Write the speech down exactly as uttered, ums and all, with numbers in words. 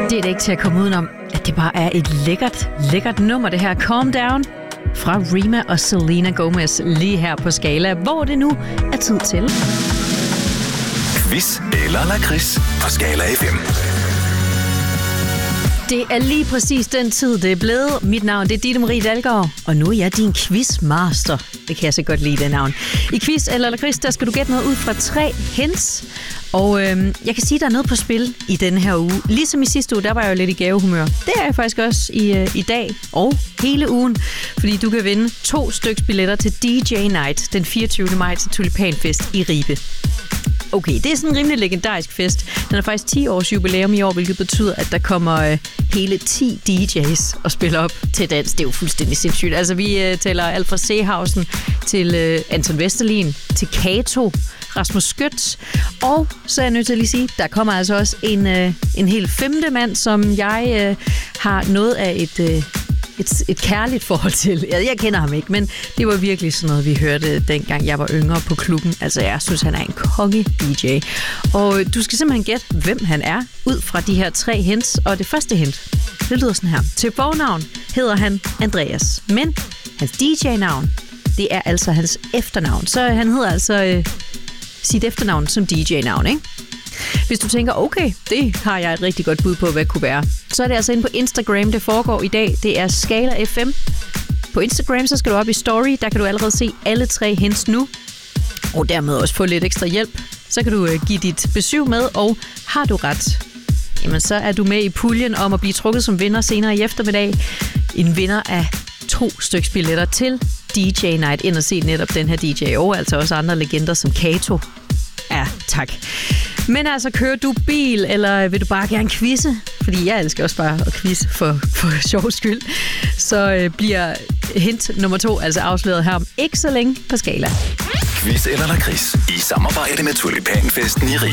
Det er det ikke til at komme udenom, at det bare er et lækkert, lækkert nummer, det her Calm Down fra Rema og Selena Gomez lige her på Skala, hvor det nu er tid til. Quiz eller lakrids på Skala F M. Det er lige præcis den tid, det er blevet. Mit navn det er Ditte Marie Dalgaard, og nu er jeg din quizmaster. Det kan jeg så godt lide, det navn. I quiz eller lakrids, der skal du gætte noget ud fra tre hints. Og øhm, jeg kan sige, at der er noget på spil i denne her uge. Ligesom i sidste uge, der var jeg jo lidt i gavehumør. Det er jeg faktisk også i, øh, i dag og hele ugen. Fordi du kan vinde to styks billetter til D J Night den fireogtyvende maj til Tulipanfest i Ribe. Okay, det er sådan en rimelig legendarisk fest. Den er faktisk ti års jubilæum i år, hvilket betyder, at der kommer øh, hele ti D J's og spiller op til dans. Det er jo fuldstændig sindssygt. Altså, vi øh, tæller alt fra Seehausen til øh, Anton Vesterlin, til Kato, Rasmus Skødt. Og så er jeg nødt til at lige sige, der kommer altså også en, øh, en helt femte mand, som jeg øh, har noget af et... Øh, Et, et kærligt forhold til. Jeg, jeg kender ham ikke, men det var virkelig sådan noget, vi hørte dengang jeg var yngre på klubben. Altså, jeg synes, han er en konge-D J. Og du skal simpelthen gætte, hvem han er, ud fra de her tre hints. Og det første hint, det lyder sådan her. Til fornavn hedder han Andreas, men hans D J-navn, det er altså hans efternavn. Så han hedder altså øh, sit efternavn som D J-navn, ikke? Hvis du tænker, okay, det har jeg et rigtig godt bud på, hvad det kunne være, så er det altså inde på Instagram, det foregår i dag. Det er Skala F M. På Instagram, så skal du op i story. Der kan du allerede se alle tre hints nu. Og dermed også få lidt ekstra hjælp. Så kan du uh, give dit besøg med, og har du ret, jamen så er du med i puljen om at blive trukket som vinder senere i eftermiddag. En vinder af to styks billetter til D J Night. Ind og se netop den her D J, og altså også andre legender som Kato. Ja, tak. Men altså, kører du bil, eller vil du bare gerne quizze? Fordi jeg elsker også bare at quizze for, for sjov skyld. Så øh, bliver hint nummer to altså afsløret her om ikke så længe på Skala. Quiz eller lakrids i samarbejde med Tulipanfesten i Ribe.